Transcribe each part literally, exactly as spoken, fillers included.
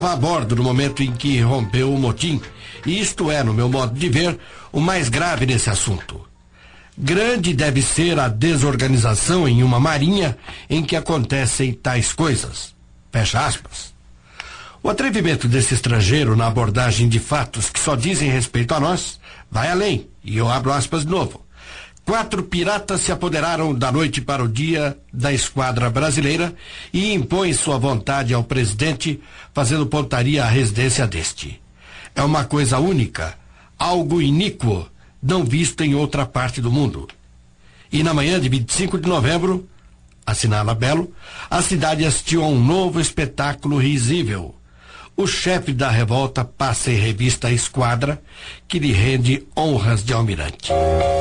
a bordo no momento em que rompeu o motim, e isto é, no meu modo de ver, o mais grave nesse assunto. Grande deve ser a desorganização em uma marinha em que acontecem tais coisas. Fecha aspas. O atrevimento desse estrangeiro na abordagem de fatos que só dizem respeito a nós vai além, e eu abro aspas de novo. Quatro piratas se apoderaram da noite para o dia da esquadra brasileira e impõem sua vontade ao presidente, fazendo pontaria à residência deste. É uma coisa única, algo iníquo, não visto em outra parte do mundo. E na manhã de vinte e cinco de novembro, assinala Belo, a cidade assistiu a um novo espetáculo risível. O chefe da revolta passa em revista a esquadra, que lhe rende honras de almirante.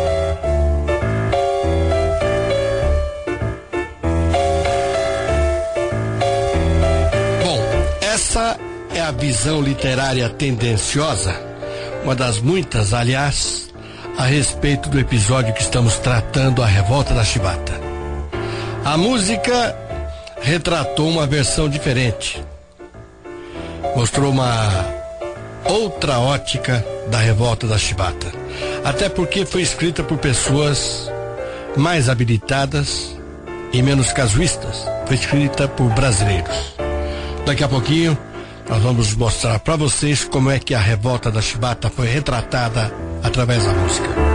Essa é a visão literária tendenciosa, uma das muitas, aliás, a respeito do episódio que estamos tratando, a Revolta da Chibata. A música retratou uma versão diferente, mostrou uma outra ótica da Revolta da Chibata, até porque foi escrita por pessoas mais habilitadas e menos casuístas, foi escrita por brasileiros. Daqui a pouquinho nós vamos mostrar para vocês como é que a Revolta da Chibata foi retratada através da música.